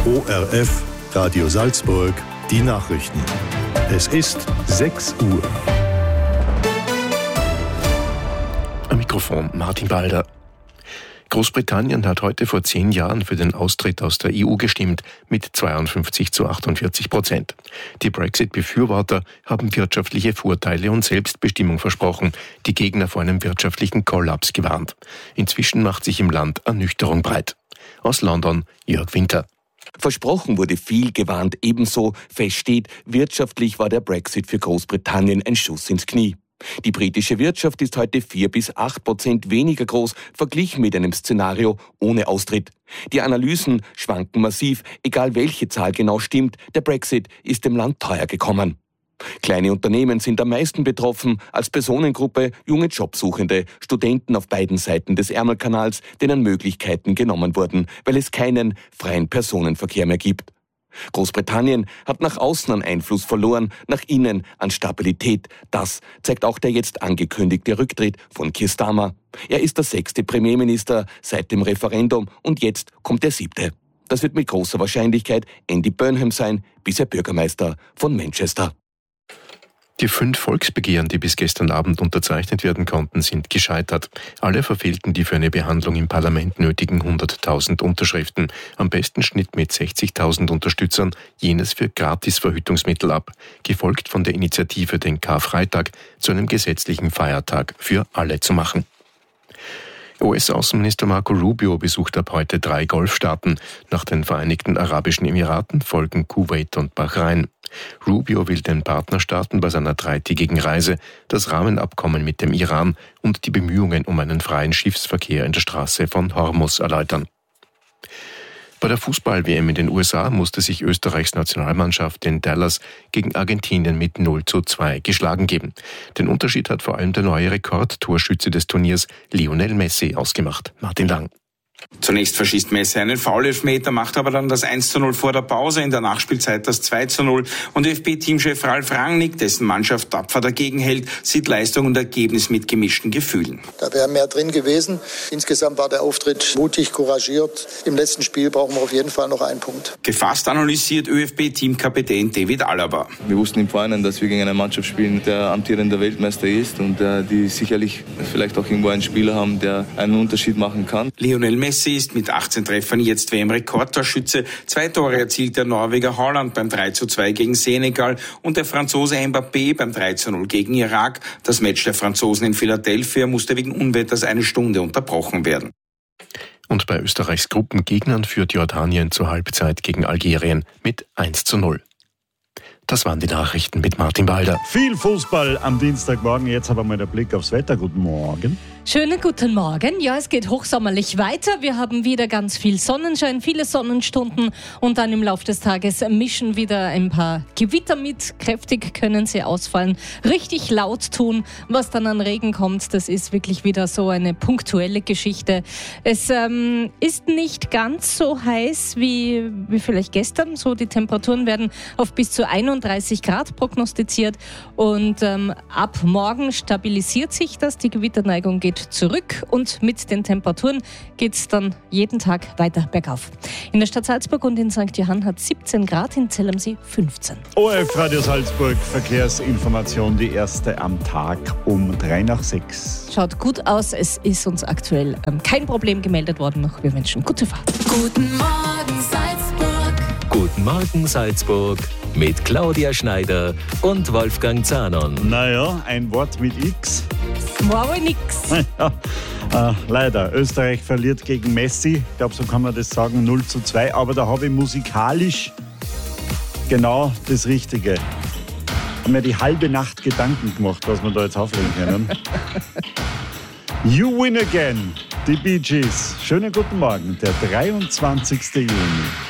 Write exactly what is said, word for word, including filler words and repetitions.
O R F, Radio Salzburg, die Nachrichten. Es ist sechs Uhr. Am Mikrofon Martin Balder. Großbritannien hat heute vor zehn Jahren für den Austritt aus der E U gestimmt, mit zweiundfünfzig zu achtundvierzig Prozent. Die Brexit-Befürworter haben wirtschaftliche Vorteile und Selbstbestimmung versprochen, die Gegner vor einem wirtschaftlichen Kollaps gewarnt. Inzwischen macht sich im Land Ernüchterung breit. Aus London, Jörg Winter. Versprochen wurde viel, gewarnt ebenso. Fest steht, wirtschaftlich war der Brexit für Großbritannien ein Schuss ins Knie. Die britische Wirtschaft ist heute vier bis acht Prozent weniger groß, verglichen mit einem Szenario ohne Austritt. Die Analysen schwanken massiv, egal welche Zahl genau stimmt, der Brexit ist dem Land teuer gekommen. Kleine Unternehmen sind am meisten betroffen, als Personengruppe junge Jobsuchende, Studenten auf beiden Seiten des Ärmelkanals, denen Möglichkeiten genommen wurden, weil es keinen freien Personenverkehr mehr gibt. Großbritannien hat nach außen an Einfluss verloren, nach innen an Stabilität. Das zeigt auch der jetzt angekündigte Rücktritt von Keir Starmer. Er ist der sechste Premierminister seit dem Referendum und jetzt kommt der siebte. Das wird mit großer Wahrscheinlichkeit Andy Burnham sein, bisher Bürgermeister von Manchester. Die fünf Volksbegehren, die bis gestern Abend unterzeichnet werden konnten, sind gescheitert. Alle verfehlten die für eine Behandlung im Parlament nötigen hunderttausend Unterschriften. Am besten schnitt mit sechzigtausend Unterstützern jenes für Gratisverhütungsmittel ab, gefolgt von der Initiative, den Karfreitag zu einem gesetzlichen Feiertag für alle zu machen. U S-Außenminister Marco Rubio besucht ab heute drei Golfstaaten. Nach den Vereinigten Arabischen Emiraten folgen Kuwait und Bahrain. Rubio will den Partnerstaaten bei seiner dreitägigen Reise das Rahmenabkommen mit dem Iran und die Bemühungen um einen freien Schiffsverkehr in der Straße von Hormuz erläutern. Bei der Fußball-W M in den U S A musste sich Österreichs Nationalmannschaft in Dallas gegen Argentinien mit null zu zwei geschlagen geben. Den Unterschied hat vor allem der neue Rekordtorschütze des Turniers, Lionel Messi, ausgemacht. Martin Lang. Zunächst verschießt Messi einen Foul-Elfmeter, macht aber dann das eins zu null vor der Pause, in der Nachspielzeit das zwei zu null. Und ÖFB-Teamchef Ralf Rangnick, dessen Mannschaft tapfer dagegen hält, sieht Leistung und Ergebnis mit gemischten Gefühlen. Da wäre mehr drin gewesen. Insgesamt war der Auftritt mutig, couragiert. Im letzten Spiel brauchen wir auf jeden Fall noch einen Punkt. Gefasst analysiert ÖFB-Teamkapitän David Alaba. Wir wussten im Vorhinein, dass wir gegen eine Mannschaft spielen, der amtierender Weltmeister ist und äh, die sicherlich vielleicht auch irgendwo einen Spieler haben, der einen Unterschied machen kann. Lionel Messi ist mit achtzehn Treffern jetzt W M-Rekordtorschütze. Zwei Tore erzielt der Norweger Haaland beim drei zu zwei gegen Senegal und der Franzose Mbappé beim drei zu null gegen Irak. Das Match der Franzosen in Philadelphia musste wegen Unwetters eine Stunde unterbrochen werden. Und bei Österreichs Gruppengegnern führt Jordanien zur Halbzeit gegen Algerien mit eins zu null. Das waren die Nachrichten mit Martin Balder. Viel Fußball am Dienstagmorgen. Jetzt aber mal der Blick aufs Wetter. Guten Morgen. Schönen guten Morgen. Ja, es geht hochsommerlich weiter. Wir haben wieder ganz viel Sonnenschein, viele Sonnenstunden und dann im Laufe des Tages mischen wieder ein paar Gewitter mit. Kräftig können sie ausfallen, richtig laut tun. Was dann an Regen kommt, das ist wirklich wieder so eine punktuelle Geschichte. Es ähm, ist nicht ganz so heiß wie, wie vielleicht gestern. So, die Temperaturen werden auf bis zu einunddreißig Grad prognostiziert und ähm, ab morgen stabilisiert sich das. Die Gewitterneigung geht zurück und mit den Temperaturen geht es dann jeden Tag weiter bergauf. In der Stadt Salzburg und in Sankt Johann hat siebzehn Grad, in Zell am See fünfzehn. O R F Radio Salzburg, Verkehrsinformation, die erste am Tag um drei nach sechs. Schaut gut aus, es ist uns aktuell ähm, kein Problem gemeldet worden noch. Wir wünschen gute Fahrt. Guten Morgen Salzburg. Guten Morgen Salzburg mit Claudia Schneider und Wolfgang Zahnon. Naja, ein Wort mit X. War wohl nix. Ja, äh, leider. Österreich verliert gegen Messi. Ich glaube, so kann man das sagen, null zu zwei. Aber da habe ich musikalisch genau das Richtige. Haben mir die halbe Nacht Gedanken gemacht, was wir da jetzt auflegen können. You Win Again, die Bee Gees. Schönen guten Morgen, der dreiundzwanzigsten Juni.